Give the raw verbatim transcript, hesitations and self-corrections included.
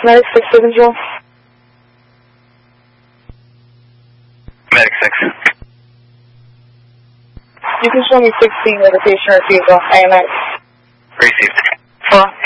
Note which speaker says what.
Speaker 1: Medic six seven zero.
Speaker 2: Medic six.
Speaker 1: You can show me sixteen with a patient refusal. I M X.
Speaker 2: Received.
Speaker 1: Four.